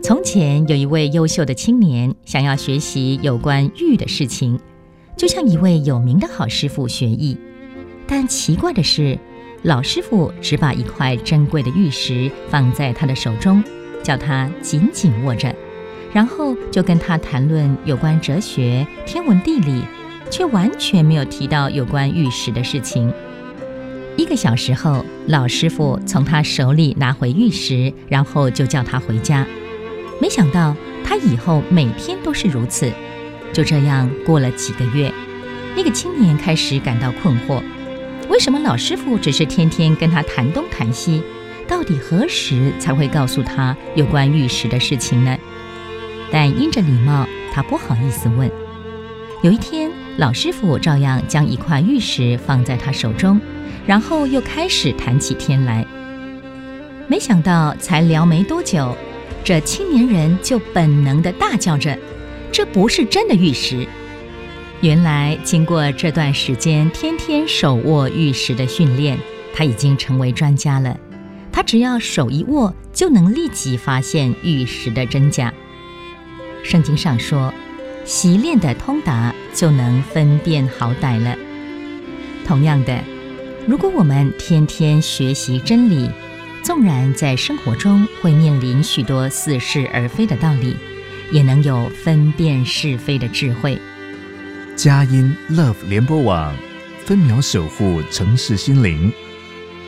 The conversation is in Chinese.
从前有一位优秀的青年，想要学习有关玉的事情，就向一位有名的好师傅学艺。但奇怪的是，老师傅只把一块珍贵的玉石放在他的手中，叫他紧紧握着，然后就跟他谈论有关哲学、天文地理，却完全没有提到有关玉石的事情。1个小时后，老师傅从他手里拿回玉石，然后就叫他回家。没想到他以后每天都是如此。就这样过了几个月，那个青年开始感到困惑，为什么老师傅只是天天跟他谈东谈西，到底何时才会告诉他有关玉石的事情呢？但因着礼貌，他不好意思问。有一天，老师傅照样将一块玉石放在他手中，然后又开始谈起天来。没想到才聊没多久，这青年人就本能地大叫着，这不是真的玉石。原来经过这段时间天天手握玉石的训练，他已经成为专家了。他只要手一握，就能立即发现玉石的真假。圣经上说，习练的通达，就能分辨好歹了。同样的，如果我们天天学习真理，纵然在生活中会面临许多似是而非的道理，也能有分辨是非的智慧。 佳音 Love 联播网，分秒守护城市心灵。